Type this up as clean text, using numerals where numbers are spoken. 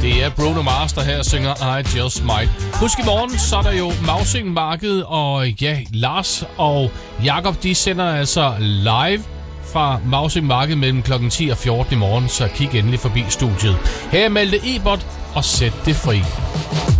Det er Bruno Mars, der her synger I Just Might. Husk, i morgen så er der jo Mausing Marked, og ja, Lars og Jakob, de sender altså live fra Mausing Marked mellem kl. 10 og 14 i morgen, så kig endelig forbi studiet. Her er Malte Ebert, og sæt det fri.